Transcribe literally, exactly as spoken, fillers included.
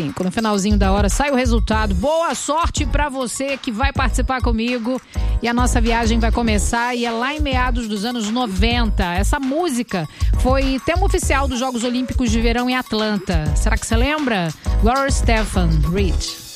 cinco. No finalzinho da hora sai o resultado. Boa sorte pra você que vai participar comigo. E a nossa viagem vai começar e é lá em meados dos anos noventa. Essa música foi tema oficial dos Jogos Olímpicos de Verão em Atlanta. Será que você lembra? Gloria Estefan, Reach.